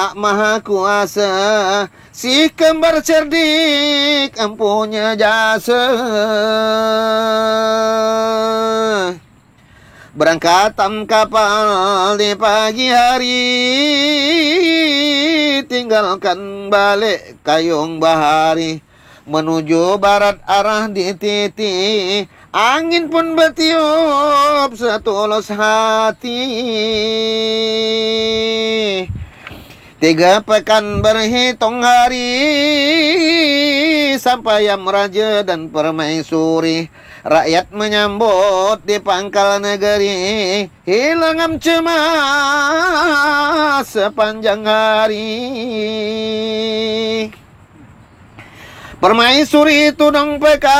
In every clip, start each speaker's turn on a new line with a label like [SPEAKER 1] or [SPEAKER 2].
[SPEAKER 1] maha kuasa, si kembar cerdik empunya jasa. Berangkat kapal di pagi hari, tinggalkan balik kayung bahari. Menuju barat arah di titik, angin pun bertiup setulus hati. 3 pekan berhitung hari, sampai Yam Raja dan Permaisuri. Rakyat menyambut di pangkal negeri, hilang cemas sepanjang hari. Permaisuri tudung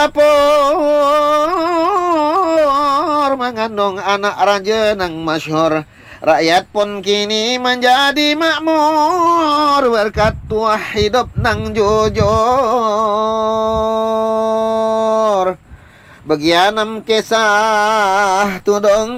[SPEAKER 1] pekapur, mengandung anak raja nang masyhur. Rakyat pun kini menjadi makmur, berkat tuah hidup nang jujur. Begianam kisah tudung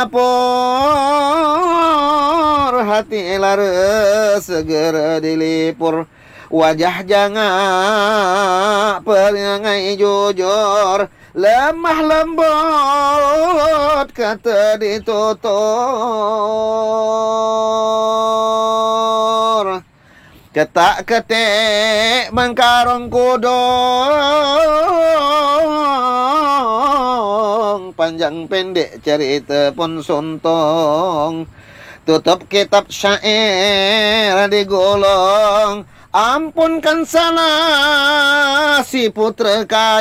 [SPEAKER 1] pekapur, hati lara segera dilipur. Wajah jangak perangai jujur, lemah lembut kata ditutur. Ketak ketik mengkarong kudung, panjang pendek cerita pun suntong. Tutup kitab syair digolong, ampunkan salah si putra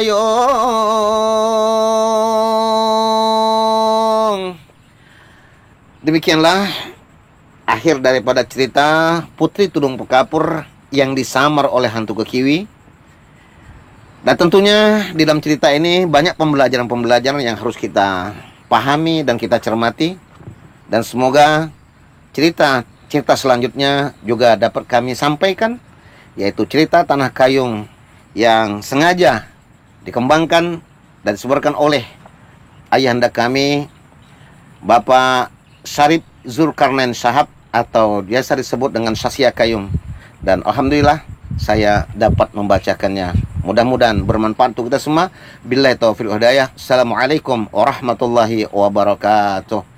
[SPEAKER 1] kayong. Demikianlah akhir daripada cerita Putri Tudung Pekapur yang disamar oleh hantu Kekiwi. Dan tentunya di dalam cerita ini banyak pembelajaran-pembelajaran yang harus kita pahami dan kita cermati. Dan semoga cerita selanjutnya juga dapat kami sampaikan, yaitu cerita Tanah Kayung yang sengaja dikembangkan dan disebarkan oleh ayahanda kami, Bapak Syarif Zulkarnain Shahab, atau biasa disebut dengan Sasya Kayung. Dan alhamdulillah saya dapat membacakannya. Mudah-mudahan bermanfaat untuk kita semua. Billahi taufiq wal hidayah. Assalamualaikum warahmatullahi wabarakatuh.